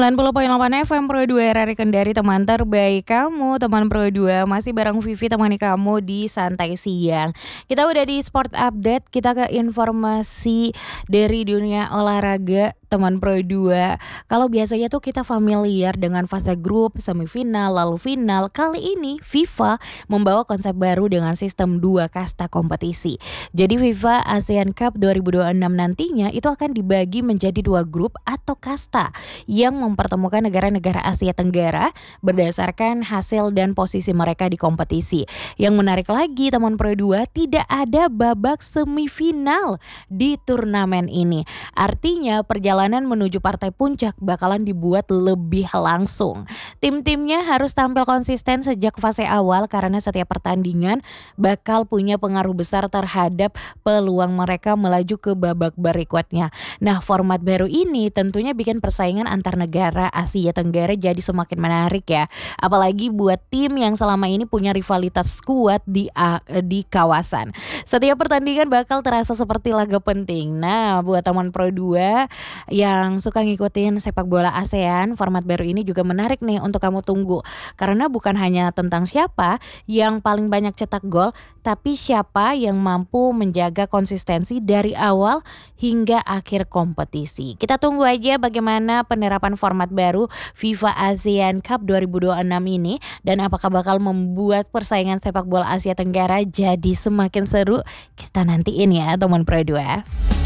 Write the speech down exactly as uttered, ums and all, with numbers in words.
sembilan puluh koma delapan F M Pro dua R R I Kendari, teman terbaik kamu. Teman Pro dua masih bareng Vivi temani kamu di Santai Siang. Kita udah di Sport Update, kita ke informasi dari dunia olahraga. Teman Pro dua, kalau biasanya tuh kita familiar dengan fase grup, semifinal, lalu final. Kali ini FIFA membawa konsep baru dengan sistem dua kasta kompetisi. Jadi FIFA ASEAN Cup dua ribu dua puluh enam nantinya itu akan dibagi menjadi dua grup atau kasta yang mempertemukan negara-negara Asia Tenggara berdasarkan hasil dan posisi mereka di kompetisi. Yang menarik lagi teman Pro dua, tidak ada babak semifinal di turnamen ini. Artinya perjalanan menuju partai puncak bakalan dibuat lebih langsung. Tim-timnya harus tampil konsisten sejak fase awal karena setiap pertandingan bakal punya pengaruh besar terhadap peluang mereka melaju ke babak berikutnya. Nah, format baru ini tentunya bikin persaingan antar negara Asia Tenggara jadi semakin menarik ya. Apalagi buat tim yang selama ini punya rivalitas kuat di di kawasan. Setiap pertandingan bakal terasa seperti laga penting. Nah, buat teman Pro dua yang suka ngikutin sepak bola ASEAN, format baru ini juga menarik nih untuk kamu tunggu. Karena bukan hanya tentang siapa yang paling banyak cetak gol, tapi siapa yang mampu menjaga konsistensi dari awal hingga akhir kompetisi. Kita tunggu aja bagaimana penerapan format baru FIFA ASEAN Cup dua ribu dua puluh enam ini dan apakah bakal membuat persaingan sepak bola Asia Tenggara jadi semakin seru. Kita nantiin ya teman Pro dua.